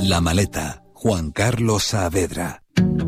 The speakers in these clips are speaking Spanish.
La maleta, Juan Carlos Saavedra.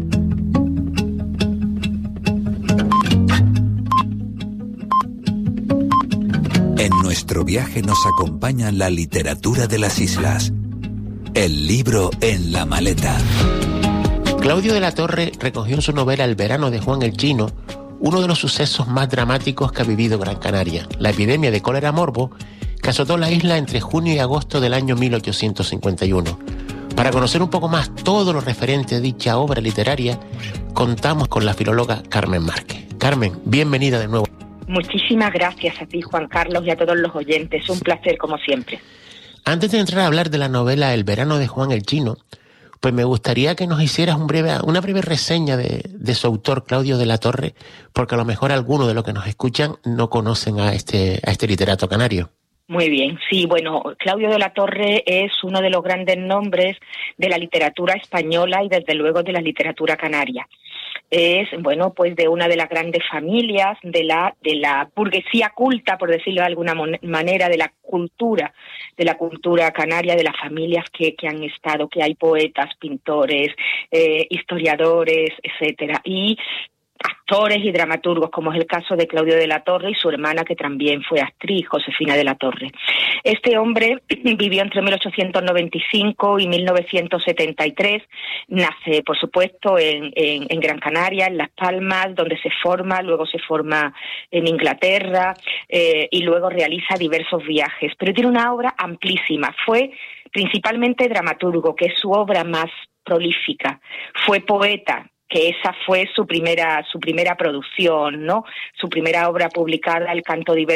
En nuestro viaje nos acompaña la literatura de las islas. El libro en la maleta. Claudio de la Torre recogió en su novela El verano de Juan el Chino uno de los sucesos más dramáticos que ha vivido Gran Canaria, la epidemia de cólera morbo que azotó la isla entre junio y agosto del año 1851. Para conocer un poco más todo lo referente a dicha obra literaria, contamos con la filóloga Carmen Márquez. Carmen, bienvenida de nuevo. Muchísimas gracias a ti, Juan Carlos, y a todos los oyentes. Un placer, como siempre. Antes de entrar a hablar de la novela El verano de Juan el Chino, pues me gustaría que nos hicieras una breve reseña de su autor, Claudio de la Torre, porque a lo mejor algunos de los que nos escuchan no conocen a este literato canario. Muy bien, sí, bueno, Claudio de la Torre es uno de los grandes nombres de la literatura española y desde luego de la literatura canaria. Es, bueno, pues de una de las grandes familias de la burguesía culta, por decirlo de alguna manera, de la cultura canaria, de las familias que han estado, que hay poetas, pintores, historiadores, etcétera, y actores y dramaturgos, como es el caso de Claudio de la Torre y su hermana, que también fue actriz, Josefina de la Torre. Este hombre vivió entre 1895 y 1973, nace, por supuesto, en Gran Canaria, en Las Palmas, donde se forma, luego se forma en Inglaterra y luego realiza diversos viajes, pero tiene una obra amplísima. Fue principalmente dramaturgo, que es su obra más prolífica. Fue poeta, que esa fue su primera producción, ¿no? Su primera obra publicada, El canto diverso